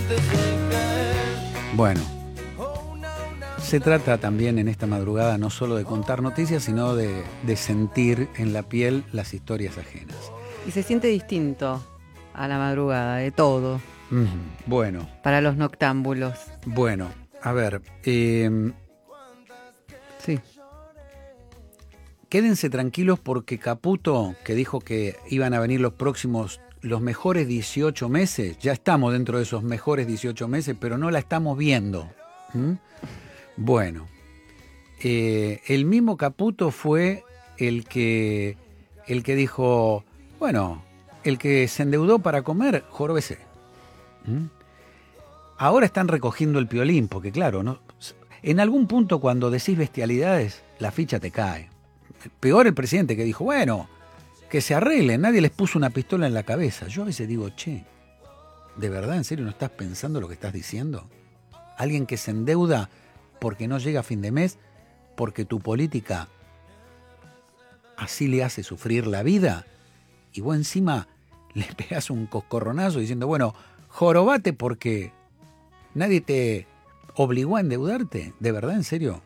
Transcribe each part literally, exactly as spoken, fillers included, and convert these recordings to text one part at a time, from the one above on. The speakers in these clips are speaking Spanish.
Bueno, se trata también en esta madrugada no solo de contar noticias, sino de, de sentir en la piel las historias ajenas. Y se siente distinto a la madrugada, de todo. Mm, bueno. Para los noctámbulos. Bueno, a ver. Eh, sí. Quédense tranquilos porque Caputo, que dijo que iban a venir los próximos, los mejores dieciocho meses, ya estamos dentro de esos mejores dieciocho meses, pero no la estamos viendo. ¿Mm? Bueno, eh, el mismo Caputo fue el que, el que dijo, bueno, el que se endeudó para comer, joróbese. ¿Mm? Ahora están recogiendo el piolín, porque claro, ¿no? En algún punto cuando decís bestialidades, la ficha te cae. Peor el presidente que dijo, bueno, que se arreglen, nadie les puso una pistola en la cabeza. Yo a veces digo, che, ¿de verdad, en serio no estás pensando lo que estás diciendo? Alguien que se endeuda porque no llega a fin de mes, porque tu política así le hace sufrir la vida, y vos encima le pegás un coscorronazo diciendo, bueno, jorobate porque nadie te obligó a endeudarte. ¿De verdad, en serio?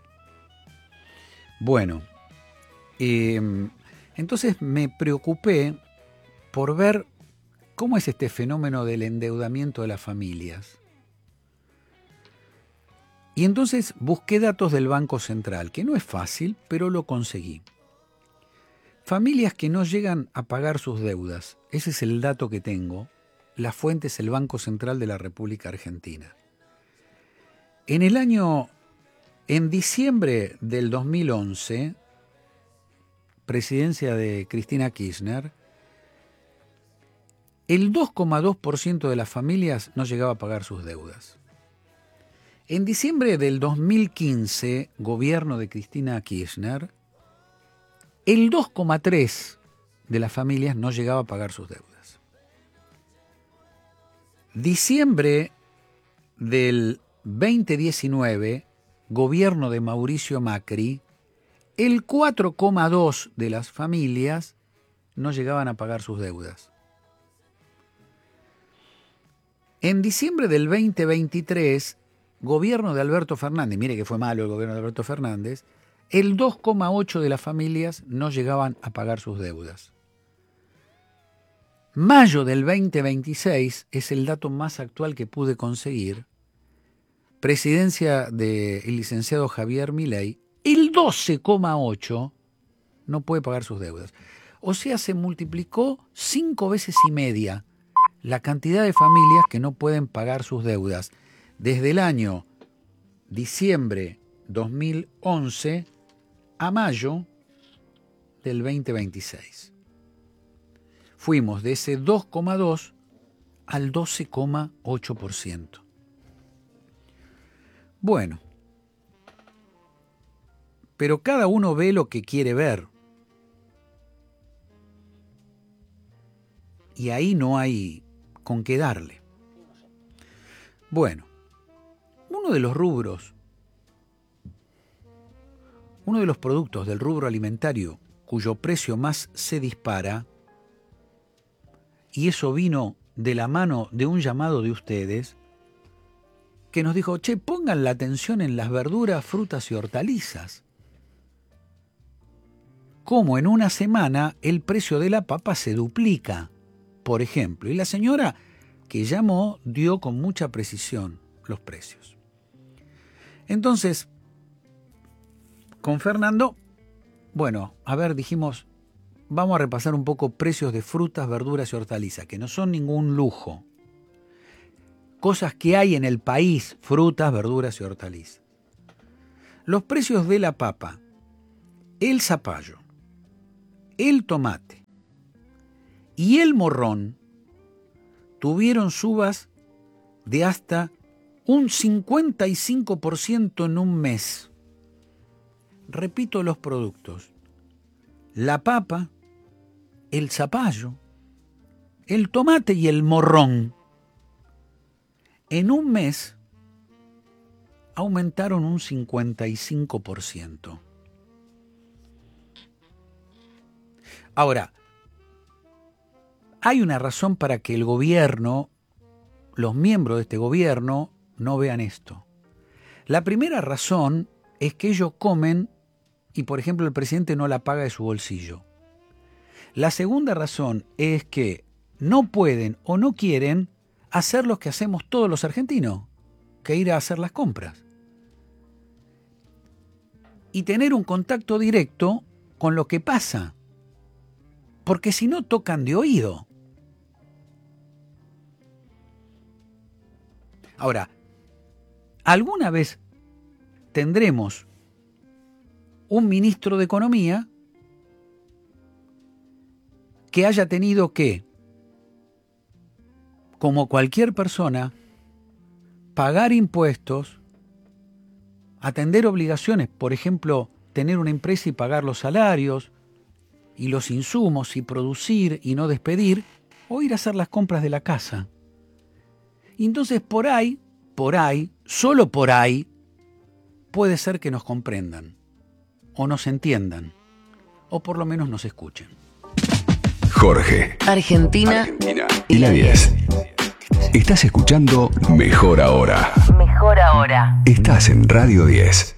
Bueno, eh, entonces me preocupé por ver cómo es este fenómeno del endeudamiento de las familias. Y entonces busqué datos del Banco Central, que no es fácil, pero lo conseguí. Familias que no llegan a pagar sus deudas, ese es el dato que tengo. La fuente es el Banco Central de la República Argentina. En el año, en diciembre del dos mil once, presidencia de Cristina Kirchner, el dos coma dos por ciento de las familias no llegaba a pagar sus deudas. En diciembre del dos mil quince, gobierno de Cristina Kirchner, el dos coma tres por ciento de las familias no llegaba a pagar sus deudas. Diciembre del veinte diecinueve, gobierno de Mauricio Macri, el cuatro coma dos por ciento de las familias no llegaban a pagar sus deudas. En diciembre del veinte veintitrés, gobierno de Alberto Fernández, mire que fue malo el gobierno de Alberto Fernández, el dos coma ocho por ciento de las familias no llegaban a pagar sus deudas. Mayo del veinte veintiséis es el dato más actual que pude conseguir. Presidencia del licenciado Javier Milei, el doce coma ocho por ciento no puede pagar sus deudas. O sea, se multiplicó cinco veces y media la cantidad de familias que no pueden pagar sus deudas desde el año diciembre dos mil once a mayo del veinte veintiséis. Fuimos de ese dos coma dos al doce coma ocho por ciento. Bueno, pero cada uno ve lo que quiere ver. Y ahí no hay con qué darle. Bueno, uno de los rubros, uno de los productos del rubro alimentario cuyo precio más se dispara, y eso vino de la mano de un llamado de ustedes, que nos dijo, che, pongan la atención en las verduras, frutas y hortalizas. Como en una semana el precio de la papa se duplica, por ejemplo. Y la señora que llamó dio con mucha precisión los precios. Entonces, con Fernando, bueno, a ver, dijimos, vamos a repasar un poco precios de frutas, verduras y hortalizas, que no son ningún lujo. Cosas que hay en el país, frutas, verduras y hortalizas. Los precios de la papa, el zapallo, el tomate y el morrón tuvieron subas de hasta un cincuenta y cinco por ciento en un mes. Repito los productos. La papa, el zapallo, el tomate y el morrón. En un mes aumentaron un cincuenta y cinco por ciento. Ahora, hay una razón para que el gobierno los miembros de este gobierno no vean esto. La primera razón es que ellos comen y, por ejemplo, el presidente no la paga de su bolsillo. La segunda razón es que no pueden o no quieren hacer lo que hacemos todos los argentinos, que ir a hacer las compras. Y tener un contacto directo con lo que pasa. Porque si no, tocan de oído. Ahora, ¿alguna vez tendremos un ministro de Economía que haya tenido que, como cualquier persona, pagar impuestos, atender obligaciones, por ejemplo, tener una empresa y pagar los salarios y los insumos y producir y no despedir, o ir a hacer las compras de la casa? Y entonces por ahí, por ahí, solo por ahí, puede ser que nos comprendan, o nos entiendan, o por lo menos nos escuchen. Jorge, Argentina, Argentina y la diez. Estás escuchando Mejor Ahora. Mejor Ahora. Estás en Radio diez.